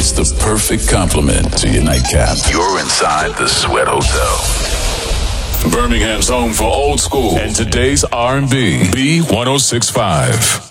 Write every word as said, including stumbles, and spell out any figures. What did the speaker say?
It's the perfect complement to your nightcap. You're inside the Sweat Hotel. Birmingham's home for old school and today's R and B. B one oh six point five.